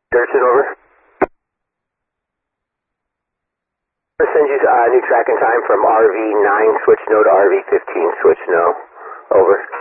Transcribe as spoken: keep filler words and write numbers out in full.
Dirksen, over. I'll send you a uh, new track and time from R V nine, switch no to R V fifteen, switch no. Over.